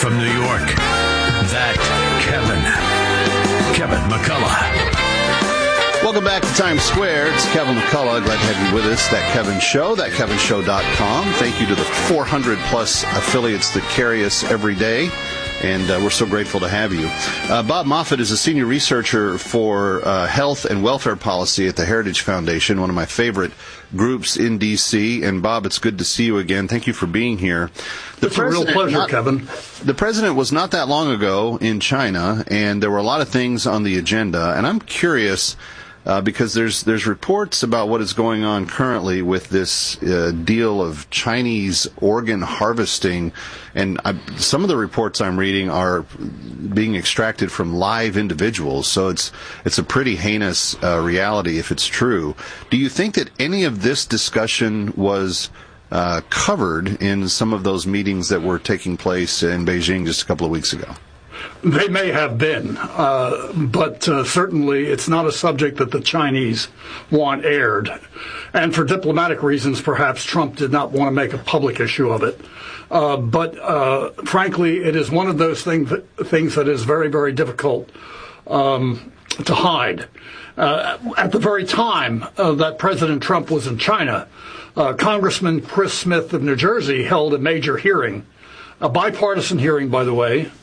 From New York, that Kevin McCullough. Welcome back to Times Square. It's Kevin McCullough. Glad to have you with us. That Kevin Show, thatkevinshow.com. Thank you to the 400-plus affiliates that carry us every day, and we're so grateful to have you. Bob Moffat is a senior researcher for health and welfare policy at the Heritage Foundation, one of my favorite groups in D.C. And, Bob, it's good to see you again. Thank you for being here. It's a real pleasure, Kevin. The president was not that long ago in China, and there were a lot of things on the agenda, and I'm curious because there's reports about what is going on currently with this deal of Chinese organ harvesting, and some of the reports I'm reading are being extracted from live individuals, so it's a pretty heinous reality if it's true. Do you think that any of this discussion was covered in some of those meetings that were taking place in Beijing just a couple of weeks ago? They may have been, but certainly it's not a subject that the Chinese want aired. And for diplomatic reasons, perhaps Trump did not want to make a public issue of it. But frankly, it is one of those things that is very, very difficult to hide. At the very time that President Trump was in China, Congressman Chris Smith of New Jersey held a major hearing, a bipartisan hearing, by the way,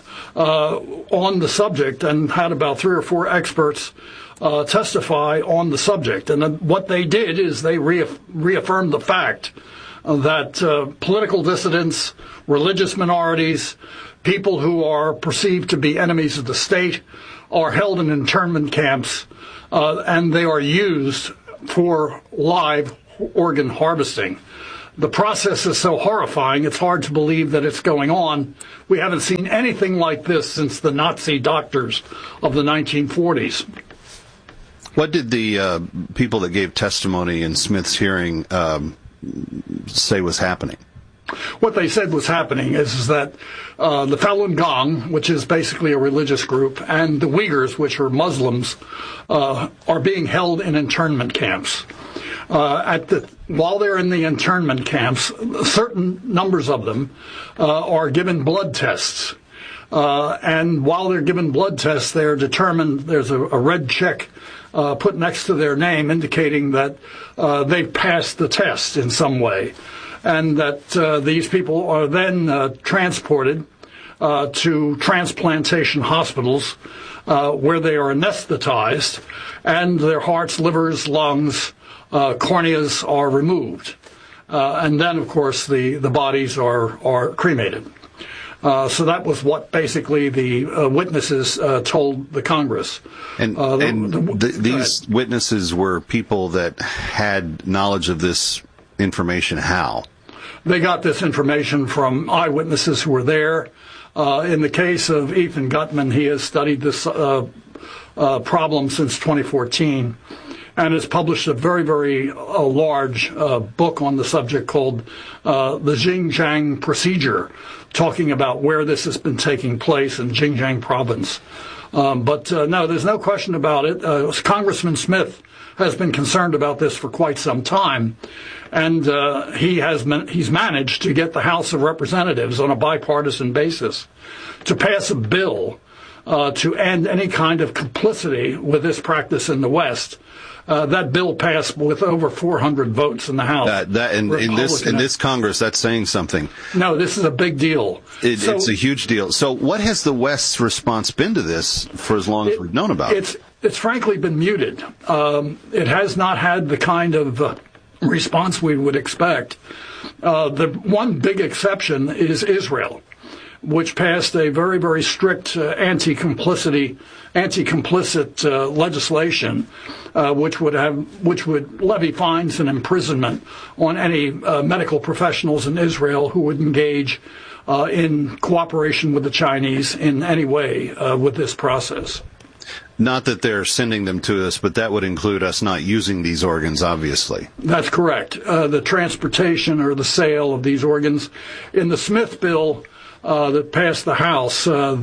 on the subject, and had about 3 or 4 experts testify on the subject. And what they did is they reaffirmed the fact that political dissidents, religious minorities, people who are perceived to be enemies of the state are held in internment camps, and they are used for live organ harvesting. The process is so horrifying, it's hard to believe that it's going on. We haven't seen anything like this since the Nazi doctors of the 1940s. What did the people that gave testimony in Smith's hearing say was happening? What they said was happening is that the Falun Gong, which is basically a religious group, and the Uyghurs, which are Muslims, are being held in internment camps. While they're in the internment camps, certain numbers of them are given blood tests. And while they're given blood tests, they're determined, there's a red check put next to their name indicating that they've passed the test in some way. And that these people are then transported to transplantation hospitals where they are anesthetized, and their hearts, livers, lungs, corneas are removed. And then, of course, the bodies are cremated. So that was what basically the witnesses told the Congress. These witnesses were people that had knowledge of this information. How? They got this information from eyewitnesses who were there. In the case of Ethan Gutmann, he has studied this problem since 2014 and has published a very, very large book on the subject called the Xinjiang Procedure, talking about where this has been taking place in Xinjiang province. But no, there's no question about it. Congressman Smith has been concerned about this for quite some time, and he's managed to get the House of Representatives on a bipartisan basis to pass a bill to end any kind of complicity with this practice in the West. That bill passed with over 400 votes in the House. In this Congress, that's saying something. No, this is a big deal. It's a huge deal. So what has the West's response been to this for as long as we've known about it? It's frankly been muted. It has not had the kind of response we would expect. The one big exception is Israel, which passed a very, very strict anti-complicit legislation, which would levy fines and imprisonment on any medical professionals in Israel who would engage in cooperation with the Chinese in any way with this process. Not that they're sending them to us, but that would include us not using these organs, obviously. That's correct. The transportation or the sale of these organs. In the Smith bill that passed the House,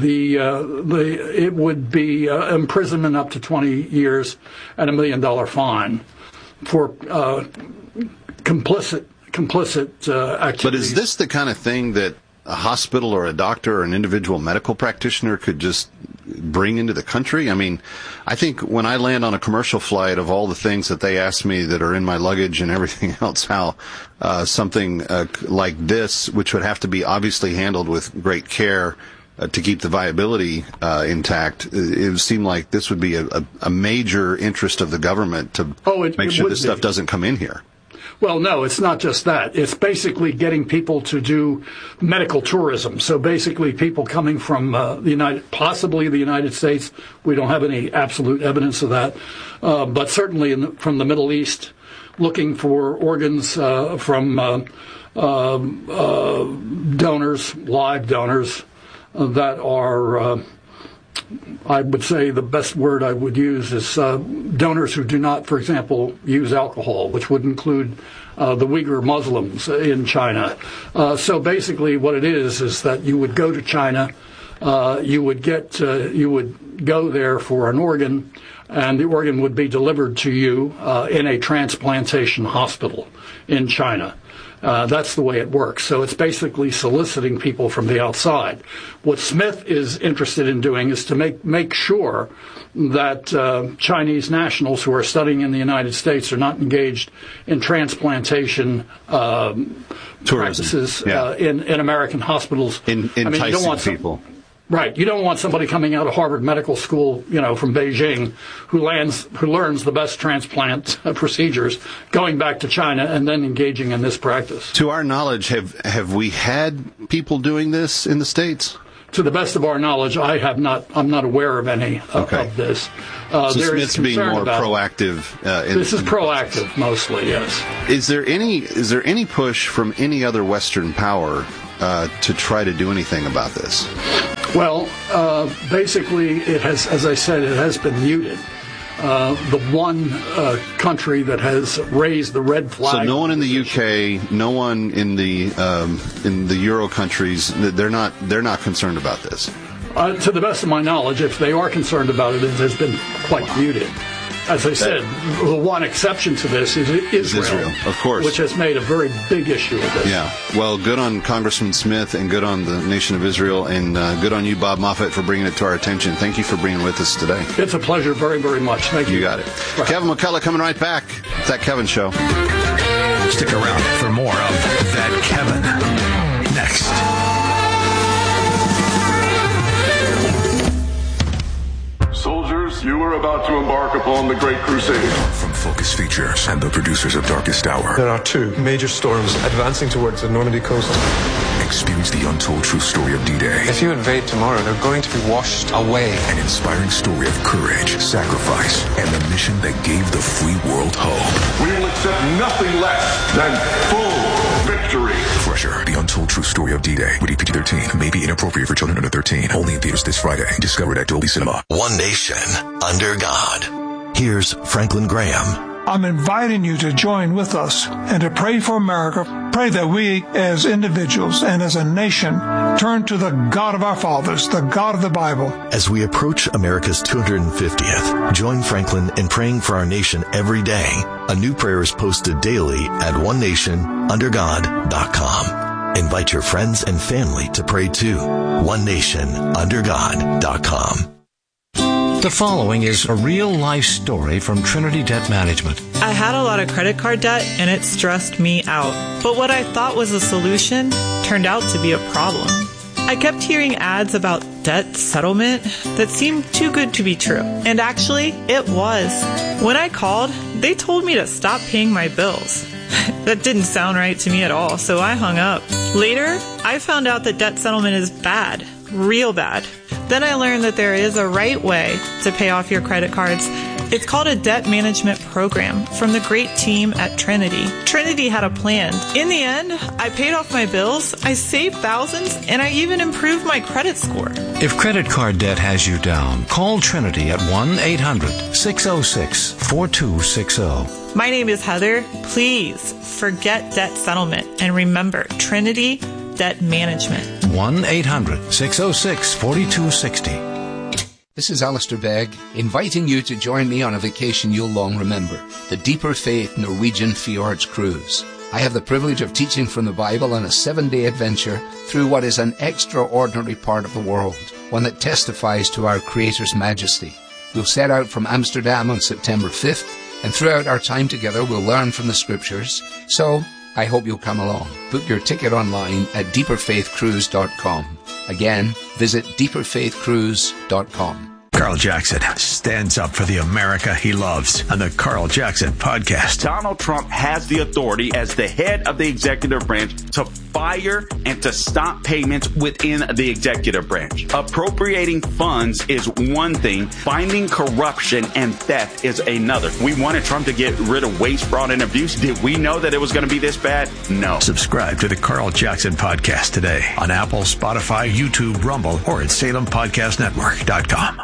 it would be imprisonment up to 20 years and $1 million fine for complicit activities. But is this the kind of thing that a hospital or a doctor or an individual medical practitioner could just bring into the country? I mean, I think when I land on a commercial flight, of all the things that they ask me that are in my luggage and everything else, how something like this, which would have to be obviously handled with great care to keep the viability intact, it would seem like this would be a major interest of the government to make sure this stuff doesn't come in here. Well, no, it's not just that. It's basically getting people to do medical tourism. So basically people coming from possibly the United States. We don't have any absolute evidence of that. But certainly from the Middle East, looking for organs from donors, live donors, that are, I would say the best word I would use is donors who do not, for example, use alcohol, which would include the Uyghur Muslims in China. So basically what it is that you would go to China, you would go there for an organ, and the organ would be delivered to you in a transplantation hospital in China. That's the way it works. So it's basically soliciting people from the outside. What Smith is interested in doing is to make sure that Chinese nationals who are studying in the United States are not engaged in transplantation practices in American hospitals. Enticing people. Right. You don't want somebody coming out of Harvard Medical School, from Beijing, who learns the best transplant procedures, going back to China and then engaging in this practice. To our knowledge, have we had people doing this in the States? To the best of our knowledge, I'm not aware of any of this. So Smith's being more proactive. This is proactive mostly, yes. Is there any push from any other Western power to try to do anything about this? Well, basically, it has, as I said, it has been muted. The one country that has raised the red flag. So no one in the UK, no one in the Euro countries, they're not concerned about this. To the best of my knowledge, if they are concerned about it, it has been quite muted. As I said, the one exception to this is Israel, of course, which has made a very big issue of this. Yeah. Well, good on Congressman Smith and good on the nation of Israel and good on you, Bob Moffett, for bringing it to our attention. Thank you for being with us today. It's a pleasure very, very much. Thank you. You got it. Right. Kevin McCullough coming right back. It's That Kevin Show. Stick around for more of That Kevin next. Soldiers, you are about to embark upon the Great Crusade. From Focus Features and the producers of Darkest Hour. There are two major storms advancing towards the Normandy coast. Experience the untold true story of D-Day. If you invade tomorrow, they're going to be washed away. An inspiring story of courage, sacrifice, and the mission that gave the free world hope. We will accept nothing less than full victory. Crusher, the untold true story of D-Day. Rated PG-13. May be inappropriate for children under 13. Only in theaters this Friday. Discovered at Dolby Cinema. One nation under God. Here's Franklin Graham. I'm inviting you to join with us and to pray for America. Pray that we as individuals and as a nation turn to the God of our fathers, the God of the Bible. As we approach America's 250th, join Franklin in praying for our nation every day. A new prayer is posted daily at onenationundergod.com. Invite your friends and family to pray too. onenationundergod.com. The following is a real-life story from Trinity Debt Management. I had a lot of credit card debt, and it stressed me out. But what I thought was a solution turned out to be a problem. I kept hearing ads about debt settlement that seemed too good to be true. And actually, it was. When I called, they told me to stop paying my bills. That didn't sound right to me at all, so I hung up. Later, I found out that debt settlement is bad. Real bad. Then I learned that there is a right way to pay off your credit cards. It's called a debt management program from the great team at Trinity. Trinity had a plan. In the end, I paid off my bills, I saved thousands, and I even improved my credit score. If credit card debt has you down, call Trinity at 1-800-606-4260. My name is Heather. Please forget debt settlement and remember Trinity Debt Management. 1-800-606-4260. This is Alistair Begg, inviting you to join me on a vacation you'll long remember, the Deeper Faith Norwegian Fjords Cruise. I have the privilege of teaching from the Bible on a 7-day adventure through what is an extraordinary part of the world, one that testifies to our Creator's majesty. We'll set out from Amsterdam on September 5th, and throughout our time together we'll learn from the Scriptures. So, I hope you'll come along. Book your ticket online at deeperfaithcruise.com. Again, visit deeperfaithcruise.com. Carl Jackson stands up for the America he loves on the Carl Jackson Podcast. Donald Trump has the authority as the head of the executive branch to fire and to stop payments within the executive branch. Appropriating funds is one thing. Finding corruption and theft is another. We wanted Trump to get rid of waste, fraud, and abuse. Did we know that it was going to be this bad? No. Subscribe to the Carl Jackson Podcast today on Apple, Spotify, YouTube, Rumble, or at SalemPodcastNetwork.com.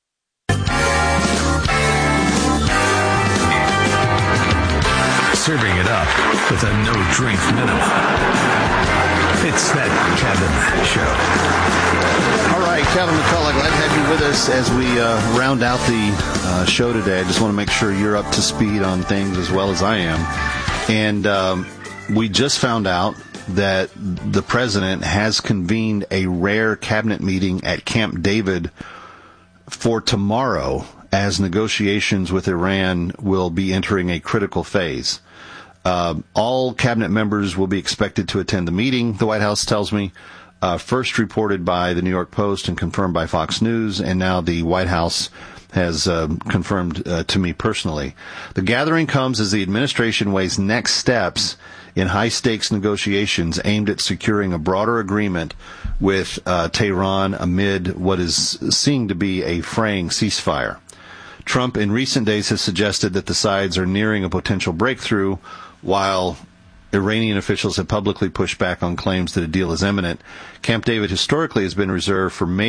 Serving it up with a no-drink minimum. It's That Kevin Show. All right, Kevin McCullough, glad to have you with us as we round out the show today. I just want to make sure you're up to speed on things as well as I am. And we just found out that the president has convened a rare cabinet meeting at Camp David for tomorrow, as negotiations with Iran will be entering a critical phase. All cabinet members will be expected to attend the meeting, the White House tells me, first reported by the New York Post and confirmed by Fox News, and now the White House has confirmed to me personally. The gathering comes as the administration weighs next steps in high-stakes negotiations aimed at securing a broader agreement with Tehran amid what is seen to be a fraying ceasefire. Trump in recent days has suggested that the sides are nearing a potential breakthrough, while Iranian officials have publicly pushed back on claims that a deal is imminent. Camp David historically has been reserved for major